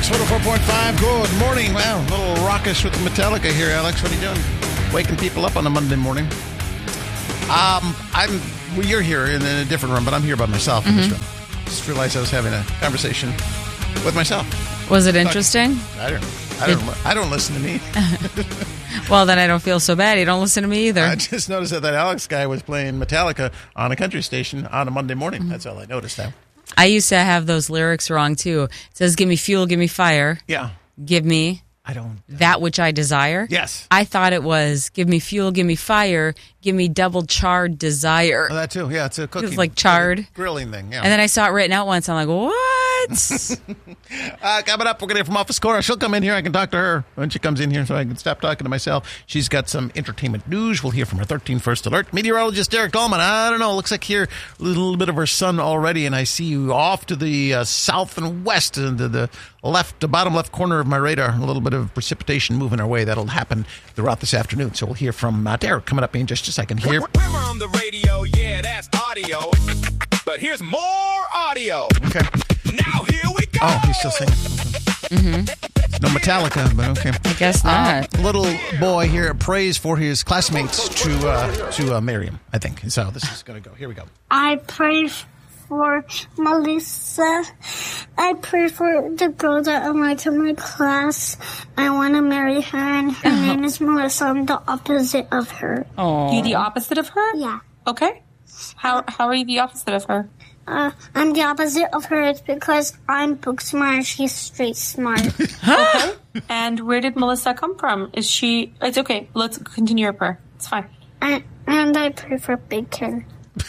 Kicks 104.5. Good morning. Wow, a little raucous with Metallica here, Alex. What are you doing? Waking people up on a Monday morning. You're here in a different room, but I'm here by myself in this room. Just realized I was having a conversation with myself. Was it interesting? I don't listen to me. Well, then I don't feel so bad. You don't listen to me either. I just noticed that Alex guy was playing Metallica on a country station on a Monday morning. That's all I noticed now. I used to have those lyrics wrong, too. It says, give me fuel, give me fire. Yeah. Give me that which I desire. Yes. I thought it was, give me fuel, give me fire, give me double charred desire. Oh, that too. Yeah, it's a cooking. It's like charred. Grilling thing, yeah. And then I saw it written out once. I'm like, what? Coming up, we're going to hear from Office Cora. She'll come in here. I can talk to her when she comes in here so I can stop talking to myself. She's got some entertainment news. We'll hear from her 13 First Alert. Meteorologist Derek Dahlman. I don't know. Looks like here a little bit of her sun already, and I see you off to the south and west, into the bottom left corner of my radar. A little bit of precipitation moving our way. That'll happen throughout this afternoon. So we'll hear from Derek coming up in just a second here. We're on the radio, yeah, that's audio. But here's more audio. Okay. Now here we go. Oh, he's still singing. Okay. No Metallica, but okay. I guess not. Little boy here prays for his classmates to marry him, I think. Is how this is going to go. Here we go. I pray for Melissa. I pray for the girl that I like in my class. I want to marry her, and her name is Melissa. I'm the opposite of her. Oh, You the opposite of her? Yeah. Okay. How are you the opposite of her? I'm the opposite of her. It's because I'm book smart and she's street smart. Okay. And where did Melissa come from? It's okay. Let's continue your prayer. It's fine. And I pray for Big Ken.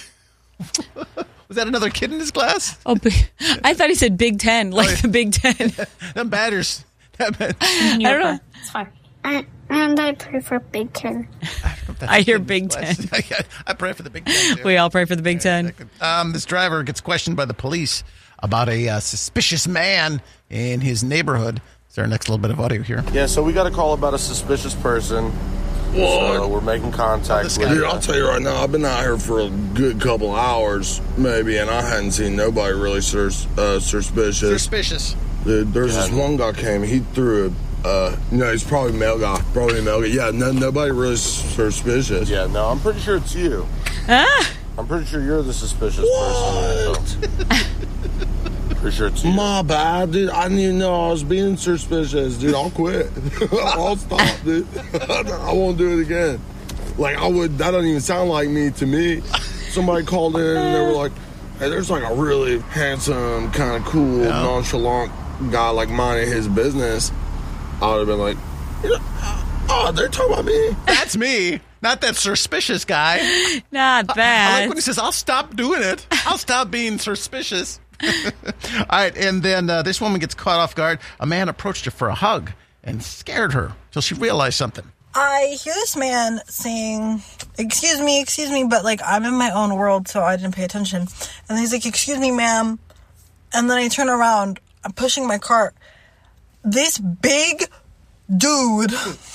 Was that another kid in his class? Oh, I thought he said Big Ten, like the Big Ten. Them batters. Continue your prayer. It's fine. And I pray for Big Ken. I hear Big Ten. I pray for the Big Ten. We all pray for the Big Ten. This driver gets questioned by the police about a suspicious man in his neighborhood. Is our next little bit of audio here? Yeah, so we got a call about a suspicious person. So we're making contact with Dude, I'll tell you right now, I've been out here for a good couple hours, maybe, and I hadn't seen nobody really suspicious. Suspicious. Dude, there's this one guy came, he threw he's probably a male guy. Yeah, nobody really suspicious. Yeah, no, I'm pretty sure it's you. I'm pretty sure you're the suspicious person. Pretty sure it's you. My bad, dude. I didn't even know I was being suspicious, dude. I'll quit. I'll stop, dude. I won't do it again. That doesn't even sound like me to me. Somebody called in and they were like, hey, there's like a really handsome, kind of cool, nonchalant guy like minding his business. I would have been like, oh, they're talking about me. That's me. Not that suspicious guy. Not bad. I like when he says, I'll stop doing it. I'll stop being suspicious. All right, and then this woman gets caught off guard. A man approached her for a hug and scared her till she realized something. I hear this man saying, excuse me, but I'm in my own world, so I didn't pay attention. And he's like, excuse me, ma'am. And then I turn around, I'm pushing my cart. This big dude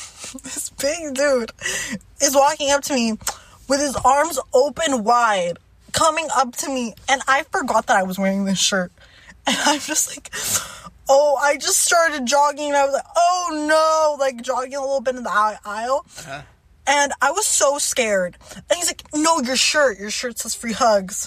is walking up to me with his arms open wide, coming up to me, and I forgot that I was wearing this shirt. And I'm just like, I just started jogging, and I was like, oh no, jogging a little bit in the aisle. Uh-huh. And I was so scared. And he's like, no, your shirt says free hugs.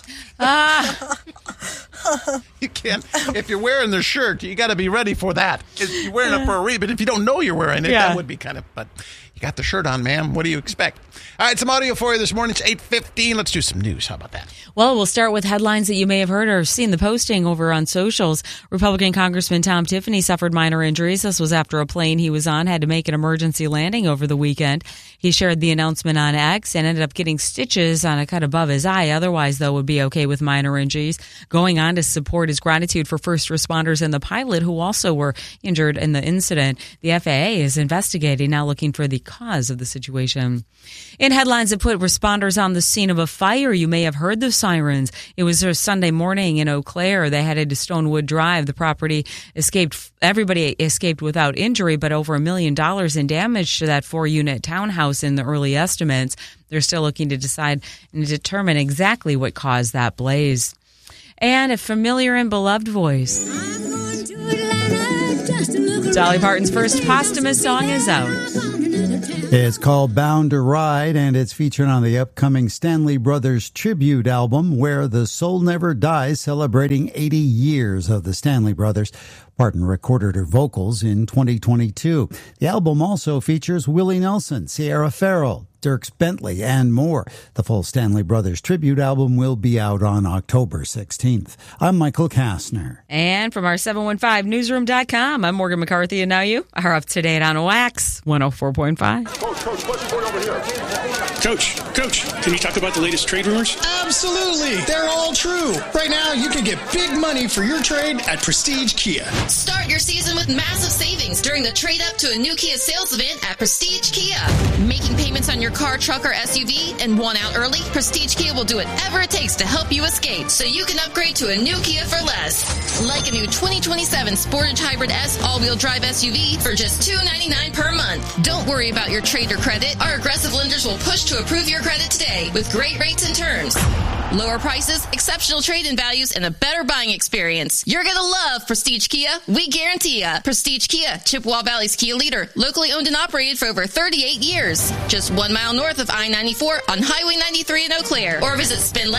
You can't, if you're wearing the shirt, you got to be ready for that. You're wearing it for a reason, but if you don't know you're wearing it, that would be but you got the shirt on, ma'am. What do you expect? All right, some audio for you this morning. It's 8:15. Let's do some news. How about that? Well, we'll start with headlines that you may have heard or seen the posting over on socials. Republican Congressman Tom Tiffany suffered minor injuries. This was after a plane he was on had to make an emergency landing over the weekend. He shared the announcement on X and ended up getting stitches on a cut above his eye. Otherwise, though, would be okay with minor injuries. Going on to support his gratitude for first responders and the pilot who also were injured in the incident. The FAA is investigating, now looking for the cause of the situation. In headlines that put responders on the scene of a fire, you may have heard the sirens. It was a Sunday morning in Eau Claire. They headed to Stonewood Drive. The property escaped. Everybody escaped without injury, but over $1 million in damage to that 4-unit townhouse in the early estimates. They're still looking to decide and determine exactly what caused that blaze. And a familiar and beloved voice. I'm going to Atlanta just Dolly Parton's first posthumous song is out. It's called Bound to Ride, and it's featured on the upcoming Stanley Brothers tribute album, Where the Soul Never Dies, celebrating 80 years of the Stanley Brothers. Parton recorded her vocals in 2022. The album also features Willie Nelson, Sierra Farrell, Dierks Bentley, and more. The full Stanley Brothers tribute album will be out on October 16th. I'm Michael Kastner. And from our 715newsroom.com, I'm Morgan McCarthy, and now you are up to date on Wax 104.5. Coach, what's going over here? Coach, can you talk about the latest trade rumors? Absolutely. They're all true. Right now, you can get big money for your trade at Prestige Kia. Start your season with massive savings during the trade up to a new Kia sales event at Prestige Kia. Making payments on your car, truck, or SUV and want out early? Prestige Kia will do whatever it takes to help you escape so you can upgrade to a new Kia for less. Like a new 2027 Sportage Hybrid S all-wheel drive SUV for just $299 per month. Don't worry about your trade or credit. Our aggressive lenders will push to approve your credit today with great rates and terms. Lower prices, exceptional trade-in values, and a better buying experience. You're going to love Prestige Kia. We guarantee ya. Prestige Kia, Chippewa Valley's Kia leader. Locally owned and operated for over 38 years. Just 1 mile north of I-94 on Highway 93 in Eau Claire. Or visit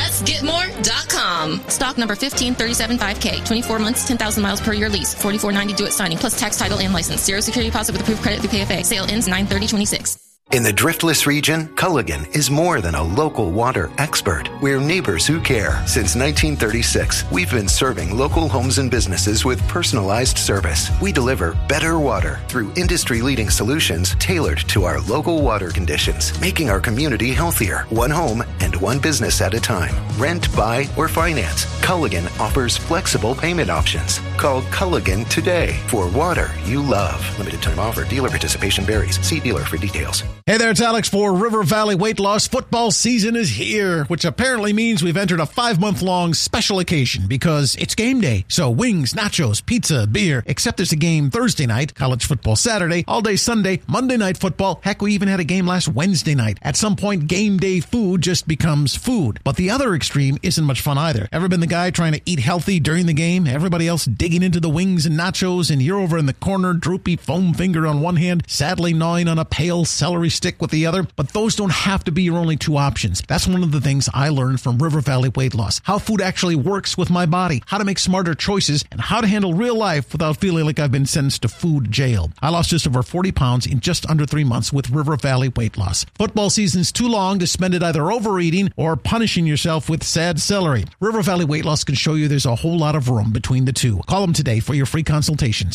spendlessgetmore.com. Stock number 15375K. 24 months, 10,000 miles per year lease. $44.90 due at signing, plus tax, title, and license. Zero security deposit with approved credit through KFA. Sale ends 9/30/26. In the Driftless region, Culligan is more than a local water expert. We're neighbors who care. Since 1936, we've been serving local homes and businesses with personalized service. We deliver better water through industry-leading solutions tailored to our local water conditions, making our community healthier, one home and one business at a time. Rent, buy, or finance, Culligan offers flexible payment options. Call Culligan today for water you love. Limited time offer. Dealer participation varies. See dealer for details. Hey there, it's Alex for River Valley Weight Loss. Football season is here, which apparently means we've entered a 5-month-long special occasion because it's game day. So wings, nachos, pizza, beer, except there's a game Thursday night, college football Saturday, all day Sunday, Monday night football. Heck, we even had a game last Wednesday night. At some point, game day food just becomes food. But the other extreme isn't much fun either. Ever been the guy trying to eat healthy during the game? Everybody else digging into the wings and nachos, and you're over in the corner, droopy foam finger on one hand, sadly gnawing on a pale celery stick with the other. But those don't have to be your only two options. That's one of the things I learned from River Valley Weight Loss. How food actually works with my body, how to make smarter choices, and how to handle real life without feeling like I've been sentenced to food jail. I lost just over 40 pounds in just under 3 months with River Valley Weight Loss. Football season's too long to spend it either overeating or punishing yourself with sad celery. River Valley Weight Loss can show you there's a whole lot of room between the two. Call them today for your free consultation.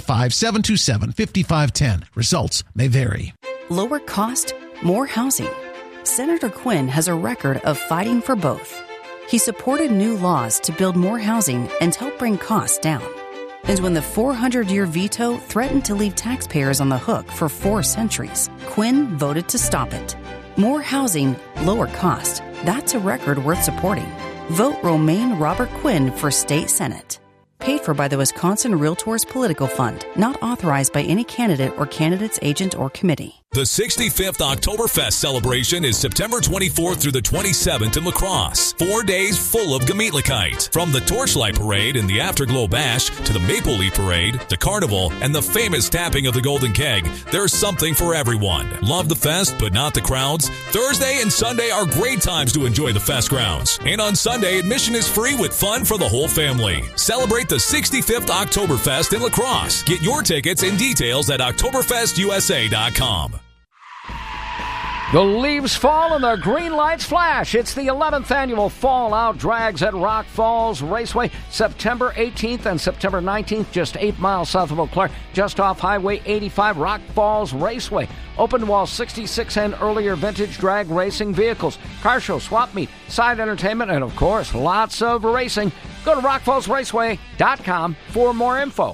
715-727-5510. Results may vary. Lower cost, more housing. Senator Quinn has a record of fighting for both. He supported new laws to build more housing and help bring costs down. And when the 400-year veto threatened to leave taxpayers on the hook for 4 centuries, Quinn voted to stop it. More housing, lower cost. That's a record worth supporting. Vote Romaine Robert Quinn for State Senate. Paid for by the Wisconsin Realtors Political Fund. Not authorized by any candidate or candidate's agent or committee. The 65th Oktoberfest celebration is September 24th through the 27th in La Crosse. 4 days full of Gemütlichkeit. From the Torchlight Parade and the Afterglow Bash to the Maple Leaf Parade, the Carnival, and the famous tapping of the Golden Keg, there's something for everyone. Love the fest, but not the crowds? Thursday and Sunday are great times to enjoy the fest grounds. And on Sunday, admission is free with fun for the whole family. Celebrate the 65th Oktoberfest in La Crosse. Get your tickets and details at OktoberfestUSA.com. The leaves fall and the green lights flash. It's the 11th annual Fall Out Drags at Rock Falls Raceway, September 18th and September 19th, just 8 miles south of Eau Claire, just off Highway 85, Rock Falls Raceway. Open wall 66 and earlier vintage drag racing vehicles, car show, swap meet, side entertainment, and of course, lots of racing. Go to rockfallsraceway.com for more info.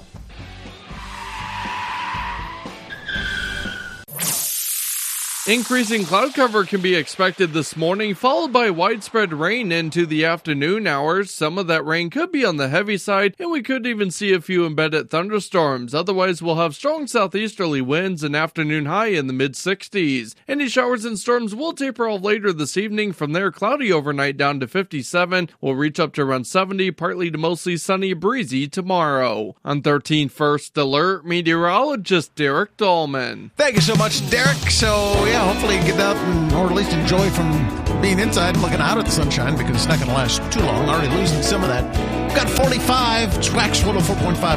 Increasing cloud cover can be expected this morning, followed by widespread rain into the afternoon hours. Some of that rain could be on the heavy side, and we could even see a few embedded thunderstorms. Otherwise, we'll have strong southeasterly winds and afternoon high in the mid-60s. Any showers and storms will taper off later this evening. From there, cloudy overnight down to 57. We'll reach up to around 70, partly to mostly sunny, breezy tomorrow. On 13 First Alert, meteorologist Derek Dahlman. Thank you so much, Derek. So, yeah, hopefully get out or at least enjoy from being inside and looking out at the sunshine, because it's not going to last too long. Already losing some of that. We've got 45. It's Wax 104.5.